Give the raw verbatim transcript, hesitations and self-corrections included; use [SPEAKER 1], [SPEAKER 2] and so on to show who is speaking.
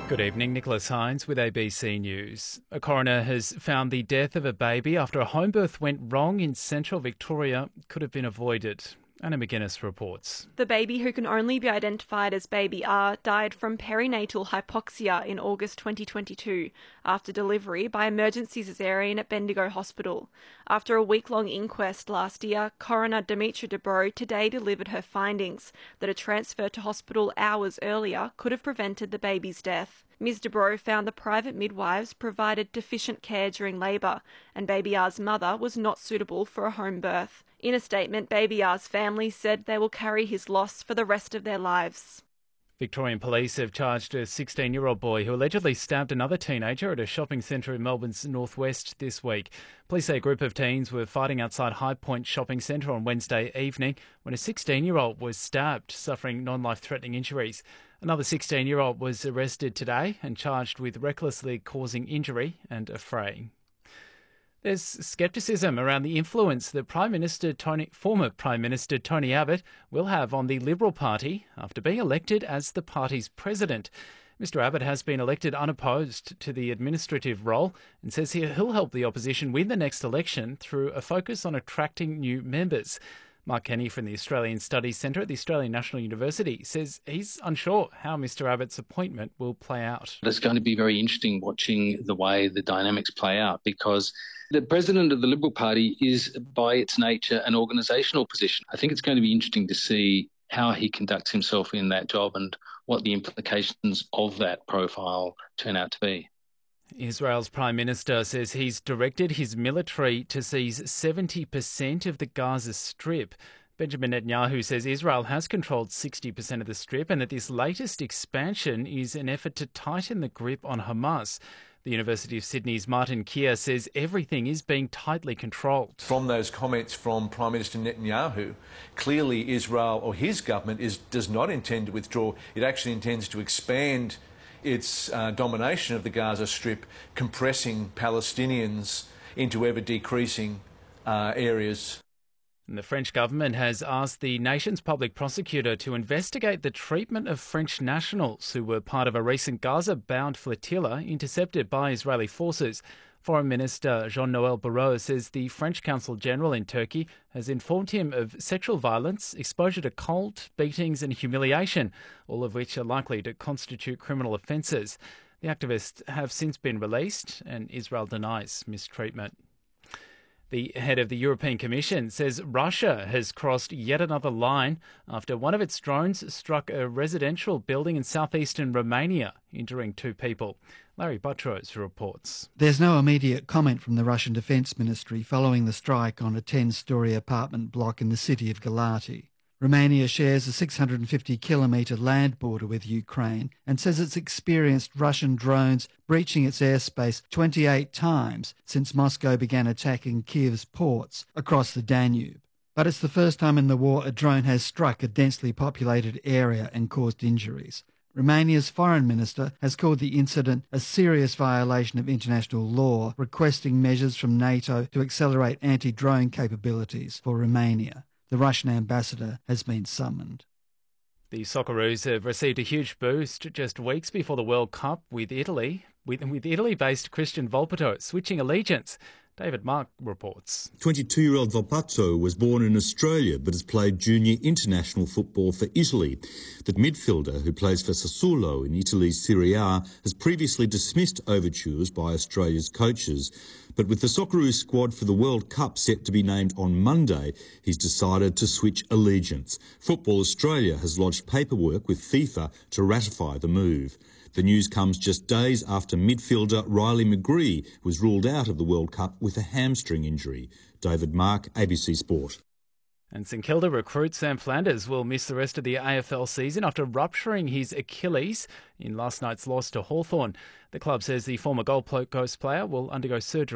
[SPEAKER 1] Good evening, Nicholas Hines with A B C News. A coroner has found the death of a baby after a home birth went wrong in central Victoria could have been avoided. Anna McGuinness reports.
[SPEAKER 2] The baby, who can only be identified as Baby R, died from perinatal hypoxia in August twenty twenty-two after delivery by emergency caesarean at Bendigo Hospital. After a week-long inquest last year, coroner Demetra Dubrow today delivered her findings that a transfer to hospital hours earlier could have prevented the baby's death. Miz Dubrow found the private midwives provided deficient care during labour, and Baby R's mother was not suitable for a home birth. In a statement, Baby R's family said they will carry his loss for the rest of their lives.
[SPEAKER 1] Victorian police have charged a sixteen-year-old boy who allegedly stabbed another teenager at a shopping centre in Melbourne's northwest this week. Police say a group of teens were fighting outside High Point Shopping Centre on Wednesday evening when a sixteen-year-old was stabbed, suffering non-life-threatening injuries. Another sixteen-year-old was arrested today and charged with recklessly causing injury and affraying. There's scepticism around the influence that Prime Minister Tony, former Prime Minister Tony Abbott will have on the Liberal Party after being elected as the party's president. Mister Abbott has been elected unopposed to the administrative role and says he'll help the opposition win the next election through a focus on attracting new members. Mark Kenny from the Australian Studies Centre at the Australian National University says he's unsure how Mister Abbott's appointment will play out.
[SPEAKER 3] It's going to be very interesting watching the way the dynamics play out, because the president of the Liberal Party is, by its nature, an organisational position. I think it's going to be interesting to see how he conducts himself in that job and what the implications of that profile turn out to be.
[SPEAKER 1] Israel's Prime Minister says he's directed his military to seize seventy percent of the Gaza Strip. Benjamin Netanyahu says Israel has controlled sixty percent of the Strip and that this latest expansion is an effort to tighten the grip on Hamas. The University of Sydney's Martin Keir says everything is being tightly controlled.
[SPEAKER 4] From those comments from Prime Minister Netanyahu, clearly Israel or his government is, does not intend to withdraw. It actually intends to expand its uh, domination of the Gaza Strip, compressing Palestinians into ever-decreasing uh, areas.
[SPEAKER 1] And the French government has asked the nation's public prosecutor to investigate the treatment of French nationals who were part of a recent Gaza-bound flotilla intercepted by Israeli forces. Foreign Minister Jean-Noël Barrot says the French Consul General in Turkey has informed him of sexual violence, exposure to cold, beatings and humiliation, all of which are likely to constitute criminal offences. The activists have since been released and Israel denies mistreatment. The head of the European Commission says Russia has crossed yet another line after one of its drones struck a residential building in southeastern Romania, injuring two people. Larry Buttrose reports.
[SPEAKER 5] There's no immediate comment from the Russian Defence Ministry following the strike on a ten-storey apartment block in the city of Galati. Romania shares a six hundred fifty kilometre land border with Ukraine and says it's experienced Russian drones breaching its airspace twenty-eight times since Moscow began attacking Kiev's ports across the Danube. But it's the first time in the war a drone has struck a densely populated area and caused injuries. Romania's foreign minister has called the incident a serious violation of international law, requesting measures from NATO to accelerate anti-drone capabilities for Romania. The Russian ambassador has been summoned.
[SPEAKER 1] The Socceroos have received a huge boost just weeks before the World Cup with Italy, with, with Italy-based Christian Volpato switching allegiance. David Mark reports.
[SPEAKER 6] twenty-two-year-old Volpato was born in Australia but has played junior international football for Italy. The midfielder, who plays for Sassuolo in Italy's Serie A, has previously dismissed overtures by Australia's coaches. But with the Socceroos squad for the World Cup set to be named on Monday, he's decided to switch allegiance. Football Australia has lodged paperwork with FIFA to ratify the move. The news comes just days after midfielder Riley McGree was ruled out of the World Cup with a hamstring injury. David Mark, A B C Sport.
[SPEAKER 1] And St Kilda recruit Sam Flanders will miss the rest of the A F L season after rupturing his Achilles in last night's loss to Hawthorn. The club says the former Gold Coast player will undergo surgery